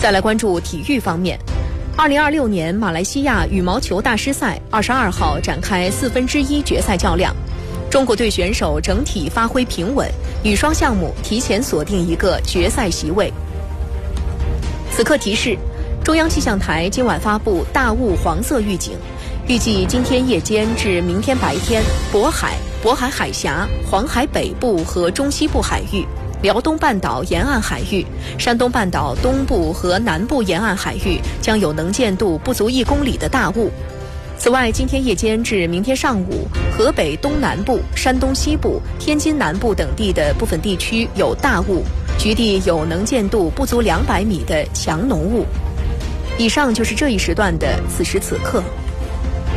再来关注体育方面，2026年马来西亚羽毛球大师赛22号展开1/4决赛较量，中国队选手整体发挥平稳，女双项目提前锁定一个决赛席位。此刻提示，中央气象台今晚发布大雾黄色预警，预计今天夜间至明天白天，渤海海峡、黄海北部和中西部海域、辽东半岛沿岸海域、山东半岛东部和南部沿岸海域将有能见度不足1公里的大雾。此外，今天夜间至明天上午，河北东南部、山东西部、天津南部等地的部分地区有大雾，局地有能见度不足200米的强浓雾。以上就是这一时段的此时此刻。